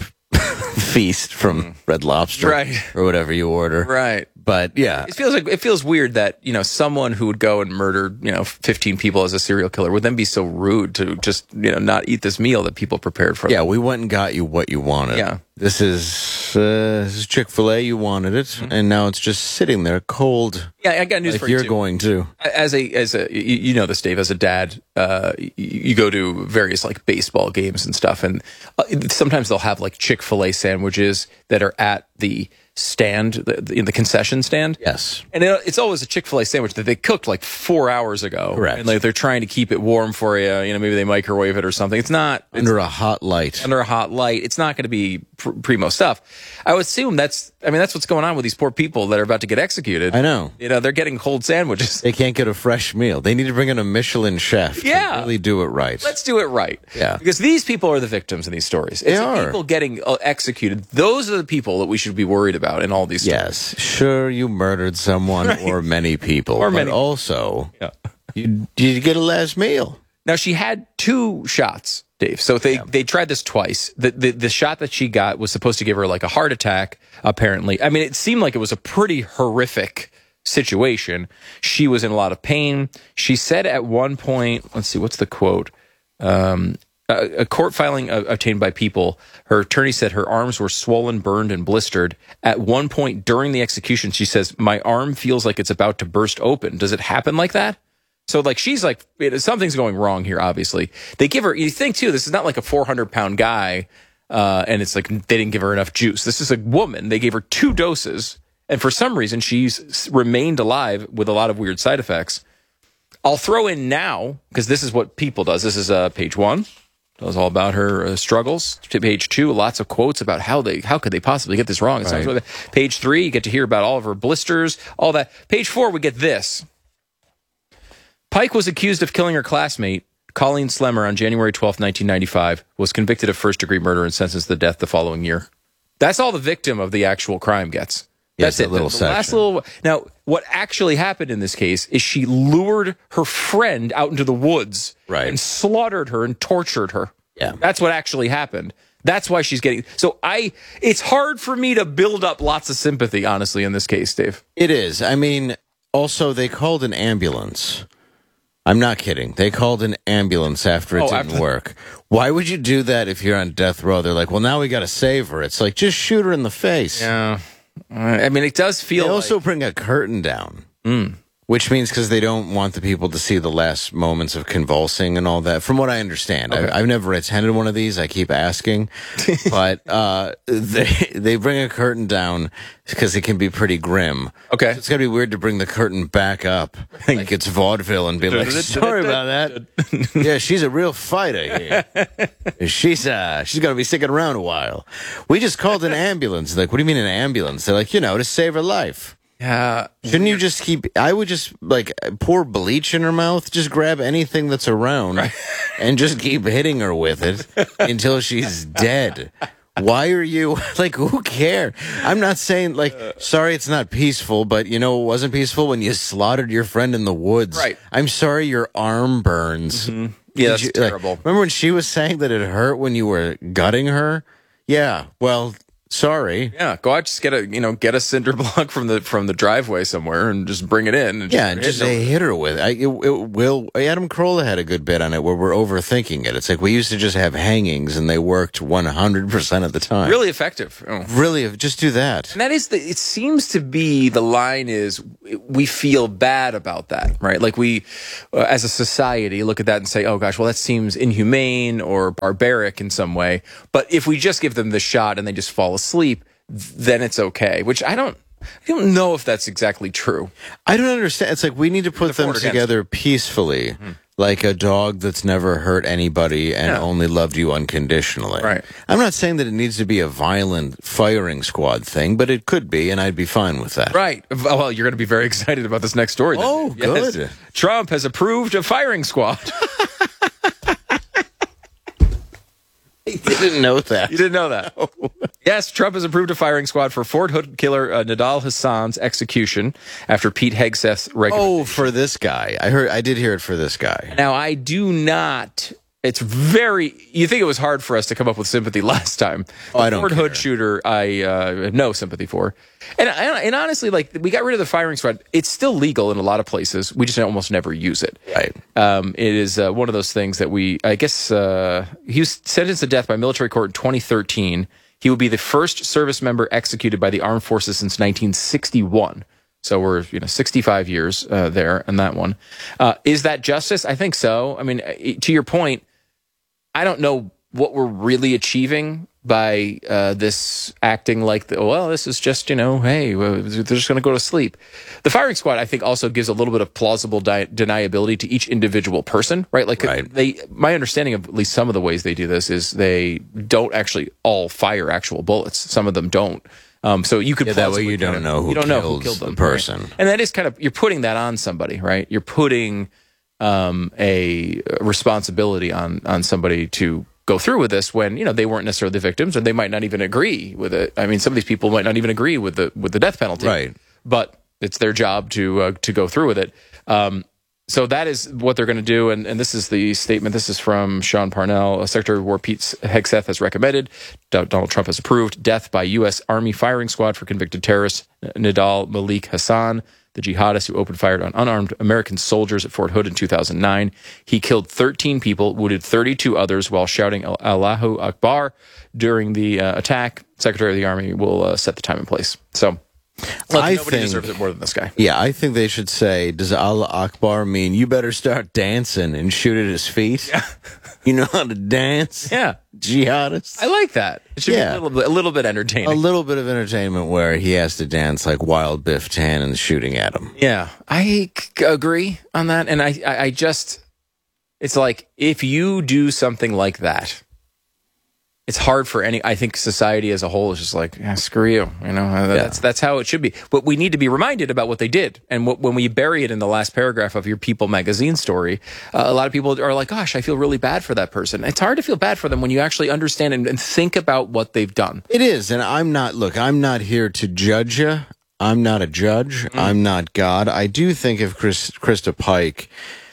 B: feast from Red Lobster,
A: Right.
B: or whatever you order.
A: Right.
B: But yeah,
A: It feels like it feels weird that, you know, someone who would go and murder, you know, fifteen people as a serial killer would then be so rude to just, you know, not eat this meal that people prepared for them.
B: yeah, we went and got you what you wanted.
A: Yeah.
B: This is uh, this is Chick-fil-A. You wanted it,
A: Mm-hmm.
B: and now it's just sitting there cold.
A: Yeah, I got news
B: like
A: for you
B: you're
A: too.
B: going to.
A: As a as a you you know this, Dave, as a dad, uh, you, you go to various like baseball games and stuff, and uh, sometimes they'll have like Chick-fil-A sandwiches that are at the stand, the, in the concession stand.
B: Yes.
A: And it, it's always a Chick-fil-A sandwich that they cooked like four hours ago.
B: Correct.
A: And like they're trying to keep it warm for you. You know, maybe they microwave it or something. It's not
B: Under a hot light.
A: under a hot light. It's not going to be pr- primo stuff. I would assume that's, I mean, that's what's going on with these poor people that are about to get executed.
B: I know.
A: You know, they're getting cold sandwiches.
B: They can't get a fresh meal. They need to bring in a Michelin chef
A: Yeah.
B: to really do it right.
A: Let's do it right.
B: Yeah.
A: Because these people are the victims in these stories.
B: They
A: It's the
B: are.
A: people getting uh, executed. Those are the people that we should be worried about in all these stories.
B: Yes, sure, you murdered someone or many people,
A: Or
B: but
A: many-
B: also
A: Yeah.
B: you you get a last meal.
A: Now, she had two shots, Dave. So they, they tried this twice. The, the the shot that she got was supposed to give her like a heart attack, apparently. I mean, it seemed like it was a pretty horrific situation. She was in a lot of pain. She said at one point, let's see, what's the quote? Um, a, a court filing uh, obtained by People, her attorney said her arms were swollen, burned, and blistered. At one point during the execution, she says, my arm feels like it's about to burst open. Does it happen like that? So, like, she's like, it, something's going wrong here, obviously. They give her, you think, too, this is not like a four hundred pound guy, uh, and it's like they didn't give her enough juice. This is a woman. They gave her two doses, and for some reason, she's remained alive with a lot of weird side effects. I'll throw in now, because this is what People does. This is uh, page one. Tells all about her uh, struggles. To page two, lots of quotes about how they, how could they possibly get this wrong. It sounds
B: Right.
A: really- Page three, you get to hear about all of her blisters, all that. Page four, we get this. Pike was accused of killing her classmate, Colleen Slemmer, on January twelfth, nineteen ninety-five, was convicted of first-degree murder and sentenced to death the following year. That's all the victim of the actual crime gets.
B: Yes,
A: That's
B: that
A: it.
B: little
A: the, the last
B: section.
A: little. Now, what actually happened in this case is she lured her friend out into the woods
B: Right.
A: and slaughtered her and tortured her.
B: Yeah.
A: That's what actually happened. That's why she's getting. So I, it's hard for me to build up lots of sympathy, honestly, in this case, Dave.
B: It is. I mean, also they called an ambulance. I'm not kidding. They called an ambulance after it
A: Oh,
B: didn't
A: after-
B: work. Why would you do that if you're on death row? They're like, well, now we got to save her. It's like, just shoot her in the face.
A: Yeah. I mean, it does feel.
B: They also
A: like,
B: bring a curtain down,
A: Mm.
B: which means because they don't want the people to see the last moments of convulsing and all that. From what I understand,
A: Okay.
B: I, I've never attended one of these. I keep asking, but uh, they they bring a curtain down because it can be pretty grim.
A: Okay.
B: So it's gonna be weird to bring the curtain back up like it's vaudeville and be like, sorry about that. Yeah, she's a real fighter here. She's uh she's gonna be sticking around a while. We just called an ambulance. Like, what do you mean an ambulance? They're like, you know, to save her life.
A: Yeah.
B: Shouldn't you just keep? I would just like pour bleach in her mouth. Just grab anything that's around and just keep hitting her with it until she's dead. Why are you like? Who cares? I'm not saying like. Sorry, it's not peaceful, but you know it wasn't peaceful when you slaughtered your friend in the woods.
A: Right.
B: I'm sorry, your arm burns.
A: Yeah,
B: Did
A: that's
B: you- like,
A: terrible.
B: remember when she was saying that it hurt when you were gutting her? Yeah. Well, sorry.
A: Yeah, go out, just get a you know get a cinder block from the from the driveway somewhere and just bring it in. And
B: Yeah, and
A: hit
B: just
A: her.
B: a hit her with it. I, it, it will. Adam Carolla had a good bit on it where we're overthinking it. It's like we used to just have hangings and they worked one hundred percent of the time.
A: Really effective. Oh.
B: Really, just do that.
A: And that is the, it seems to be the line is we feel bad about that, right? Like we, uh, as a society, look at that and say, oh gosh, well that seems inhumane or barbaric in some way. But if we just give them the shot and they just fall asleep, then it's okay, which I don't, I don't know if that's exactly true.
B: I don't understand. It's like we need to put them
A: for or against?
B: together peacefully. like a dog that's never hurt anybody and
A: Yeah.
B: only loved you unconditionally.
A: Right.
B: I'm not saying that it needs to be a violent firing squad thing, but it could be, and I'd be fine with that.
A: Right. Well, you're going to be very excited about this next story. then.
B: Oh,
A: Yes.
B: good.
A: Trump has approved a firing squad.
B: You didn't know that.
A: You didn't know that. Yes, Trump has approved a firing squad for Fort Hood killer uh, Nidal Hassan's execution after Pete Hegseth's recommendation.
B: Oh, for this guy. I heard. I did hear it for this guy.
A: Now, I do not. It's very. You think it was hard for us to come up with sympathy last time?
B: Oh, I don't
A: Fort
B: care.
A: Hood shooter, I uh, have no sympathy for. And, and and honestly, like we got rid of the firing squad. It's still legal in a lot of places. We just almost never use it.
B: Right.
A: Um, it is uh, one of those things that we. I guess uh, he was sentenced to death by military court in twenty thirteen. He would be the first service member executed by the armed forces since nineteen sixty-one. So we're, you know, sixty-five years uh, there on that one. Uh, is that justice? I think so. I mean, to your point, I don't know what we're really achieving by uh, this acting like, the, well, this is just, you know, hey, well, they're just going to go to sleep. The firing squad, I think, also gives a little bit of plausible di- deniability to each individual person, right? Like,
B: Right.
A: they, my understanding of at least some of the ways they do this is they don't actually all fire actual bullets. Some of them don't. Um, so you could
B: Yeah, that way
A: plausibly
B: you don't
A: kind of-
B: know who
A: you don't know who
B: killed
A: killed
B: the
A: them,
B: person.
A: right? And that is kind of, you're putting that on somebody, right? You're putting um, a responsibility on on somebody to go through with this when, you know, they weren't necessarily the victims, and they might not even agree with it. I mean, some of these people might not even agree with the with the death penalty,
B: Right.
A: But it's their job to uh, to go through with it. Um, so that is what they're going to do, and, and this is the statement. This is from Sean Parnell, Secretary of War Pete Hegseth has recommended, Donald Trump has approved, death by U S Army firing squad for convicted terrorist Nidal Malik Hassan, the jihadist who opened fire on unarmed American soldiers at Fort Hood in two thousand nine. He killed thirteen people, wounded thirty-two others while shouting Allahu Akbar during the uh, attack. Secretary of the Army will uh, set the time and place. So look,
B: I
A: nobody
B: think-
A: deserves it more than this guy.
B: Yeah, I think they should say, does Allah Akbar mean you better start dancing and shoot at his feet?
A: Yeah.
B: You know how to dance?
A: Yeah.
B: Jihadist?
A: I like that. It should
B: Yeah.
A: be a little bit, a little bit entertaining.
B: A little bit of entertainment where he has to dance like Wild Biff Tannen shooting at him.
A: Yeah, I c- agree on that, and I, I, I just, it's like if you do something like that, it's hard for any. I think society as a whole is just like, yeah, screw you. You know, uh, that's that's how it should be. But we need to be reminded about what they did, and what, when we bury it in the last paragraph of your People magazine story, uh, a lot of people are like, "Gosh, I feel really bad for that person." It's hard to feel bad for them when you actually understand and, and think about what they've done.
B: It is, and I'm not, look, I'm not here to judge you. I'm not a judge.
A: Mm-hmm.
B: I'm not God. I do think if Chris, Krista Pike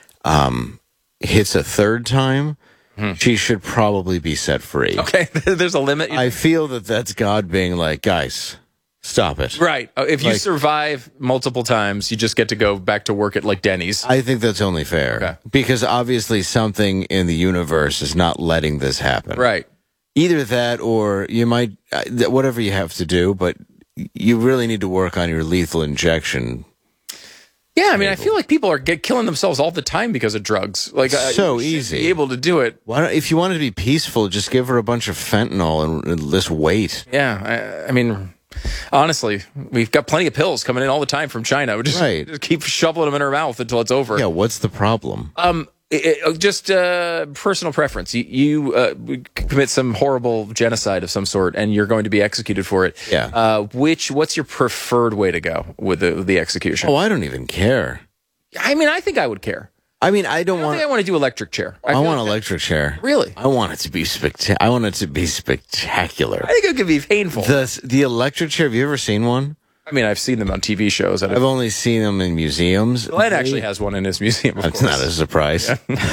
B: um, hits a third time, she should probably be set free.
A: Okay, there's a limit.
B: I feel that that's God being like, guys, stop it.
A: Right. Uh, If you
B: Like-
A: survive multiple times, you just get to go back to work at like Denny's.
B: I think that's only fair.
A: Okay.
B: Because obviously something in the universe is not letting this happen.
A: Right.
B: Either that or you might, uh, th- whatever you have to do, but you really need to work on your lethal injection.
A: Yeah, I mean, I feel like people are get, killing themselves all the time because of drugs. Like, uh,
B: So
A: you should
B: easy.
A: be able to do it.
B: Why don't, if you wanted to be peaceful, just give her a bunch of fentanyl and, and let's wait.
A: Yeah, I, I mean, honestly, we've got plenty of pills coming in all the time from China. We just,
B: Right.
A: just keep shoveling them in her mouth until it's over.
B: Yeah, what's the problem?
A: Um, it, it- just uh, personal preference. You, you uh, commit some horrible genocide of some sort, and you're going to be executed for it.
B: Yeah.
A: Uh, which what's your preferred way to go with the with the execution?
B: Oh, I don't even care.
A: I mean, I think I would care.
B: I mean, I don't
A: I don't
B: want.
A: think I want to do electric chair.
B: I,
A: feel
B: want
A: like
B: an electric chair.
A: Really?
B: I want it to be spectac. I want it to be spectacular.
A: I think it could be painful.
B: The the electric chair. Have you ever seen one?
A: I mean, I've seen them on T V shows.
B: I've only seen them in museums.
A: Glenn actually has one in his museum. Of
B: That's
A: course.
B: not a surprise.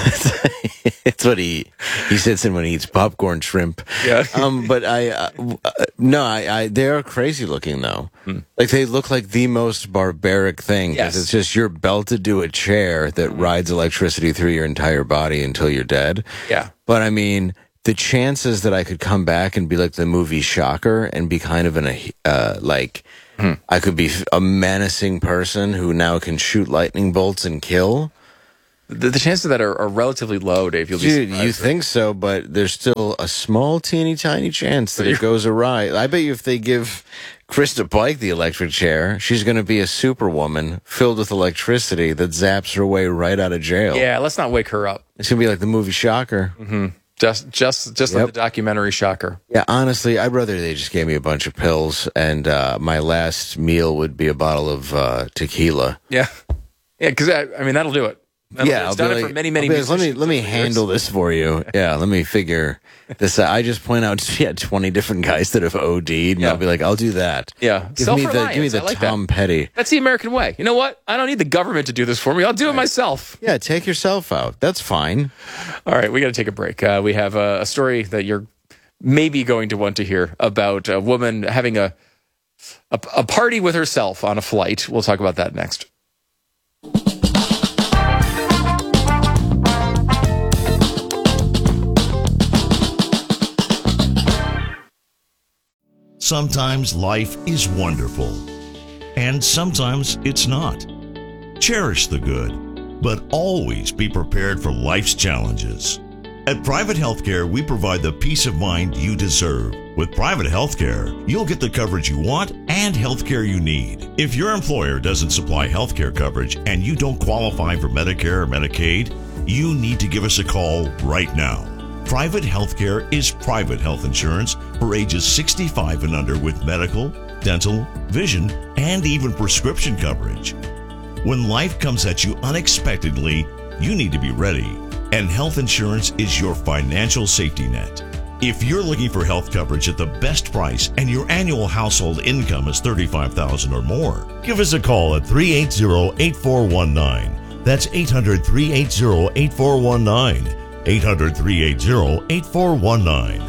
B: It's what he he sits in when he eats popcorn shrimp.
A: Yeah.
B: Um. But I uh, uh, no. I, I they are crazy looking though. Like they look like the most barbaric thing. 'Cause
A: Yes.
B: It's just you're belted to a chair that rides electricity through your entire body until you're dead.
A: Yeah.
B: But I mean, the chances that I could come back and be like the movie Shocker and be kind of in a uh, like. I could be a menacing person who now can shoot lightning bolts and kill.
A: The, the chances of that are, are relatively low, Dave. You'll be
B: Dude,
A: surprised.
B: you think so, but there's still a small, teeny, tiny chance that it goes awry. I bet you if they give Krista Pike, the electric chair, she's going to be a superwoman filled with electricity that zaps her way right out of jail.
A: Yeah, let's not wake her up.
B: It's going to be like the movie Shocker.
A: Mm-hmm. Just, just, just yep. like the documentary Shocker.
B: Yeah, honestly, I'd rather they just gave me a bunch of pills and uh, my last meal would be a bottle of uh, tequila.
A: Yeah, yeah, because I, I mean that'll do it. That'll
B: yeah,
A: do it. It's
B: I'll
A: done
B: like,
A: it for many, many.
B: Like, let me let me handle this for you. Yeah, let me figure this out. I just point out yeah, twenty different guys that have O D'd, and
A: yeah.
B: I'll be like, I'll do that.
A: Yeah,
B: give me the give me the like Tom
A: that.
B: Petty.
A: That's the American way. You know what? I don't need the government to do this for me. I'll do it myself.
B: Yeah, take yourself out. That's fine.
A: All right, we got to take a break. Uh, we have a, a story that you're maybe going to want to hear about a woman having a, a a party with herself on a flight. We'll talk about that next.
Q: Sometimes life is wonderful, and sometimes it's not. Cherish the good, but always be prepared for life's challenges. At Private Healthcare, we provide the peace of mind you deserve. With Private Healthcare, you'll get the coverage you want and healthcare you need. If your employer doesn't supply healthcare coverage and you don't qualify for Medicare or Medicaid, you need to give us a call right now. Private Healthcare is private health insurance for ages sixty-five and under with medical, dental, vision, and even prescription coverage. When life comes at you unexpectedly, you need to be ready, and health insurance is your financial safety net. If you're looking for health coverage at the best price and your annual household income is thirty-five thousand dollars or more, give us a call at three eight zero, eight four one nine. That's eight hundred, three eight zero, eight four one nine. eight hundred, three eight zero, eight four one nine.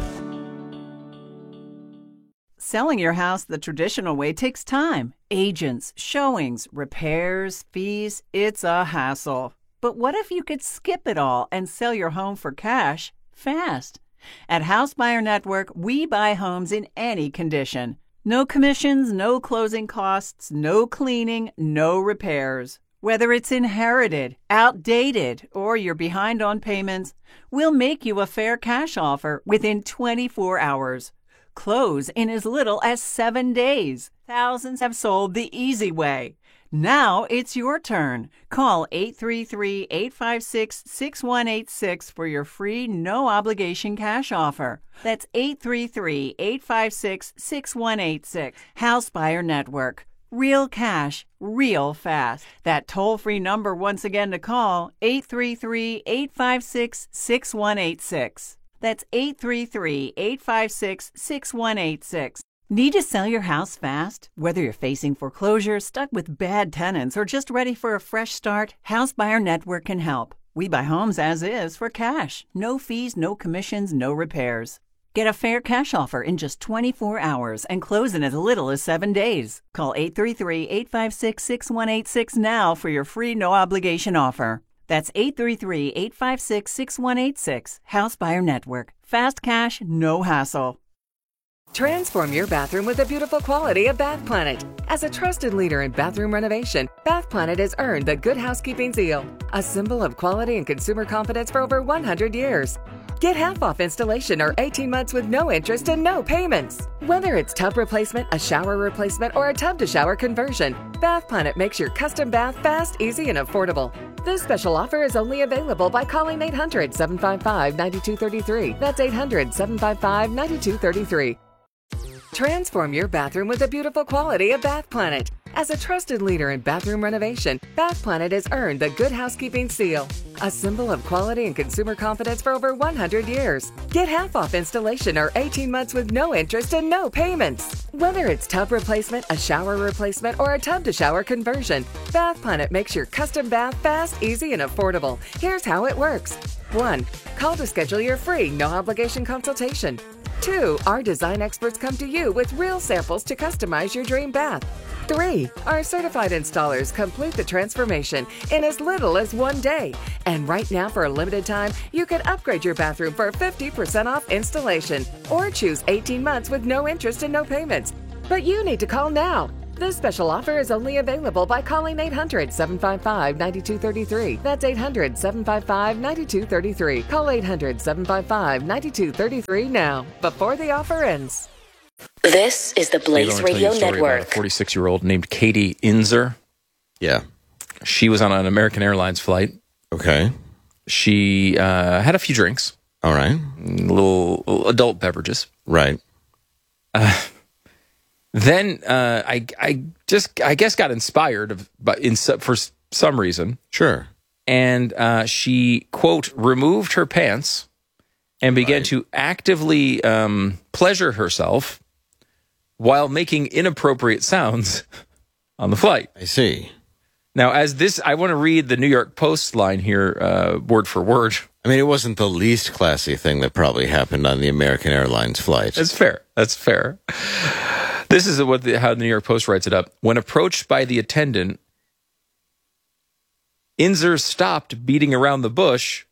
R: Selling your house the traditional way takes time. Agents, showings, repairs, fees, it's a hassle. But what if you could skip it all and sell your home for cash fast? At House Buyer Network, we buy homes in any condition. No commissions, no closing costs, no cleaning, no repairs. Whether it's inherited, outdated, or you're behind on payments, we'll make you a fair cash offer within twenty-four hours. Close in as little as seven days. Thousands have sold the easy way. Now it's your turn. Call eight three three, eight five six, six one eight six for your free no-obligation cash offer. That's eight three three, eight five six, six one eight six. House Buyer Network. Real cash, real fast. That toll-free number once again to call, eight three three, eight five six, six one eight six. That's eight three three, eight five six, six one eight six. Need to sell your house fast? Whether you're facing foreclosure, stuck with bad tenants, or just ready for a fresh start, House Buyer Network can help. We buy homes as is for cash. No fees, no commissions, no repairs. Get a fair cash offer in just twenty-four hours and close in as little as seven days. Call eight three three, eight five six, six one eight six now for your free no-obligation offer. That's eight three three, eight five six, six one eight six. House Buyer Network. Fast cash, no hassle.
O: Transform your bathroom with the beautiful quality of Bath Planet. As a trusted leader in bathroom renovation, Bath Planet has earned the Good Housekeeping seal, a symbol of quality and consumer confidence for over one hundred years. Get half off installation or eighteen months with no interest and no payments. Whether it's tub replacement, a shower replacement, or a tub-to-shower conversion, Bath Planet makes your custom bath fast, easy, and affordable. This special offer is only available by calling eight hundred, seven five five, nine two three three. That's eight hundred, seven five five, nine two three three. Transform your bathroom with the beautiful quality of Bath Planet. As a trusted leader in bathroom renovation, Bath Planet has earned the Good Housekeeping seal, a symbol of quality and consumer confidence for over one hundred years. Get half off installation or eighteen months with no interest and no payments. Whether it's tub replacement, a shower replacement, or a tub-to-shower conversion, Bath Planet makes your custom bath fast, easy, and affordable. Here's how it works. one. Call to schedule your free no-obligation consultation. two. Our design experts come to you with real samples to customize your dream bath. three. Our certified installers complete the transformation in as little as one day. And right now, for a limited time, you can upgrade your bathroom for fifty percent off installation or choose eighteen months with no interest and no payments. But you need to call now. This special offer is only available by calling eight hundred, seven five five, nine two three three. That's eight hundred, seven five five, nine two three three. Call eight hundred, seven five five, nine two three three now, before the offer ends.
S: This is the Blaze Radio Network.
A: A forty-six-year-old named Katie Inzer.
B: Yeah.
A: She was on an American Airlines flight.
B: Okay.
A: She uh, had a few drinks.
B: All right.
A: Little, little adult beverages.
B: Right.
A: Uh, then uh, I, I just, I guess, got inspired of, but in for some reason.
B: Sure.
A: And uh, she, quote, removed her pants and began right. to actively um, pleasure herself while making inappropriate sounds on the flight.
B: I see.
A: Now, as this, I want to read the New York Post line here, uh, word for word.
B: I mean, it wasn't the least classy thing that probably happened on the American Airlines flight.
A: That's fair. That's fair. This is what the, how the New York Post writes it up. When approached by the attendant, Inzer stopped beating around the bush,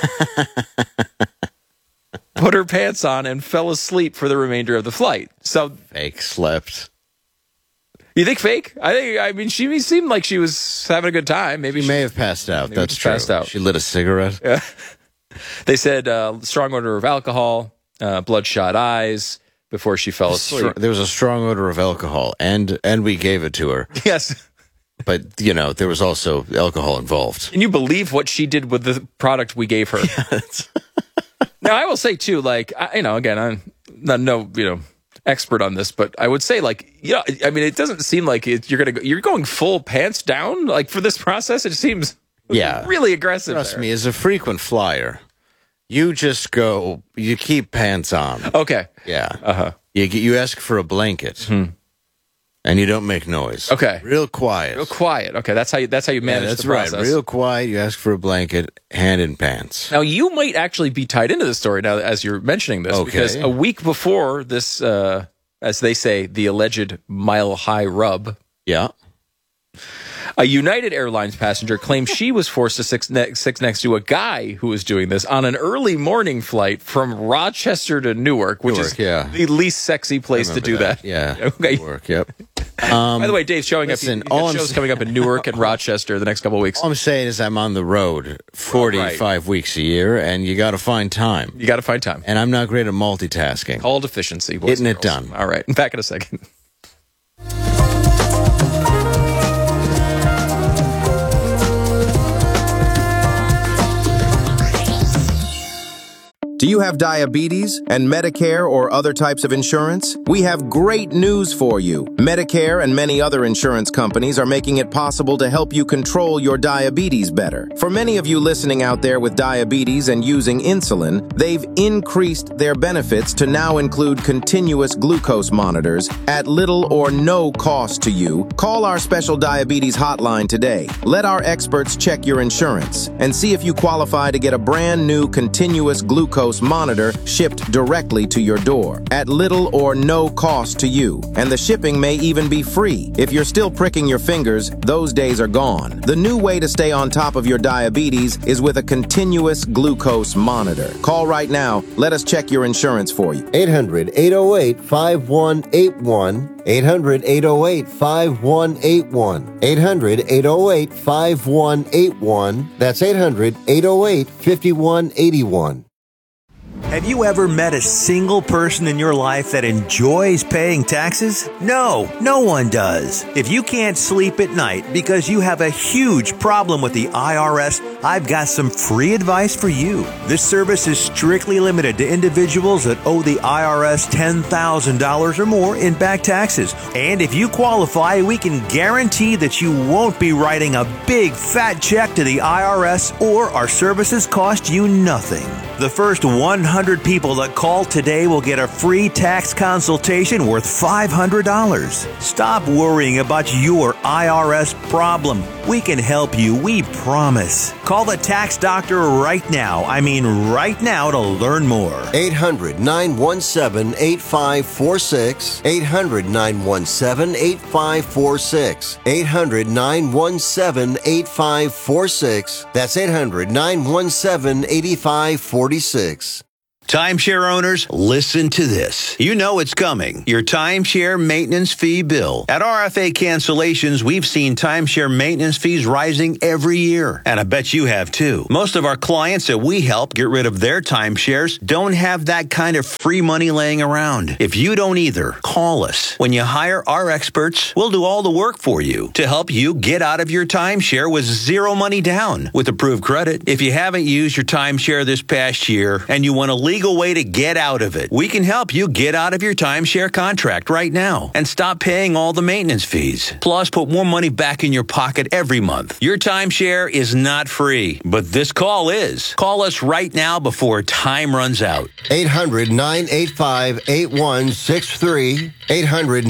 A: put her pants on, and fell asleep for the remainder of the flight. So
B: fake slept.
A: You think fake? I think. I mean, she seemed like she was having a good time. Maybe
B: she,
A: she
B: may have passed out. That's true.
A: Passed out.
B: She lit a cigarette.
A: Yeah. They said uh, strong odor of alcohol, uh, bloodshot eyes before she fell asleep.
B: There was a strong odor of alcohol, and and we gave it to her.
A: Yes.
B: But, you know, there was also alcohol involved.
A: Can you believe what she did with the product we gave her?
B: Yes.
A: Now, I will say, too, like, I, you know, again, I'm not no, you know, expert on this, but I would say, like, you know, I mean, it doesn't seem like it, you're going to go, you're going full pants down, like, for this process. It seems
B: yeah.
A: really aggressive.
B: Trust
A: there.
B: me, as a frequent flyer, you just go, you keep pants on.
A: Okay.
B: Yeah.
A: Uh-huh.
B: You, you ask for a blanket.
A: Hmm.
B: And you don't make noise.
A: Okay.
B: Real quiet.
A: Real quiet. Okay, that's how you that's how you manage
B: yeah, that's
A: the process.
B: Right. Real quiet, you ask for a blanket, hand in pants.
A: Now, you might actually be tied into this story now as you're mentioning this,
B: okay.
A: because a week before this, uh, as they say, the alleged mile-high rub,
B: yeah,
A: a United Airlines passenger claimed she was forced to sit, ne- sit next to a guy who was doing this on an early morning flight from Rochester to Newark, which
B: Newark,
A: is
B: yeah.
A: the least sexy place to do that.
B: that. Yeah,
A: okay.
B: Newark, yep.
A: Um, By the way, Dave's showing
B: listen,
A: up. You, you got shows
B: I'm,
A: coming up in Newark and Rochester the next couple of weeks.
B: All I'm saying is I'm on the road forty-five right. weeks a year, and you got to find time.
A: You got to find time.
B: And I'm not great at multitasking.
A: Called efficiency.
B: Getting it done.
A: All right. Back in a second.
T: Do you have diabetes and Medicare or other types of insurance? We have great news for you. Medicare and many other insurance companies are making it possible to help you control your diabetes better. For many of you listening out there with diabetes and using insulin, they've increased their benefits to now include continuous glucose monitors at little or no cost to you. Call our special diabetes hotline today. Let our experts check your insurance and see if you qualify to get a brand new continuous glucose monitor shipped directly to your door at little or no cost to you. And the shipping may even be free. If you're still pricking your fingers, those days are gone. The new way to stay on top of your diabetes is with a continuous glucose monitor. Call right now. Let us check your insurance for you.
L: eight hundred, eight oh eight, five one eight one. eight hundred, eight oh eight, five one eight one. eight hundred, eight oh eight, five one eight one. That's eight hundred, eight oh eight, five one eight one.
K: Have you ever met a single person in your life that enjoys paying taxes? No, no one does. If you can't sleep at night because you have a huge problem with the I R S, I've got some free advice for you. This service is strictly limited to individuals that owe the I R S ten thousand dollars or more in back taxes. And if you qualify, we can guarantee that you won't be writing a big fat check to the I R S, or our services cost you nothing. The first one hundred people that call today will get a free tax consultation worth five hundred dollars. Stop worrying about your I R S problem. We can help you, we promise. Call the tax doctor right now. I mean right now to learn more.
L: eight hundred, nine one seven, eight five four six. eight hundred, nine one seven, eight five four six. eight hundred, nine one seven, eight five four six. That's eight hundred, nine one seven, eight five four six.
M: Timeshare owners, listen to this. You know it's coming. Your timeshare maintenance fee bill. At R F A Cancellations, we've seen timeshare maintenance fees rising every year. And I bet you have too. Most of our clients that we help get rid of their timeshares don't have that kind of free money laying around. If you don't either, call us. When you hire our experts, we'll do all the work for you to help you get out of your timeshare with zero money down with approved credit. If you haven't used your timeshare this past year and you want a legal way to get out of it, we can help you get out of your timeshare contract right now and stop paying all the maintenance fees. Plus, put more money back in your pocket every month. Your timeshare is not free, but this call is. Call us right now before time runs out.
L: eight hundred, nine eight five, eight one six three. eight hundred